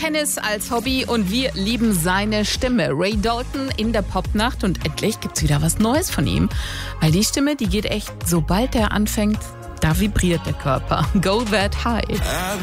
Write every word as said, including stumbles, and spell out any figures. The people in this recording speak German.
Tennis als Hobby und wir lieben seine Stimme. Ray Dalton in der Popnacht und endlich gibt's wieder was Neues von ihm. Weil die Stimme, die geht echt, sobald er anfängt, da vibriert der Körper. Go that high.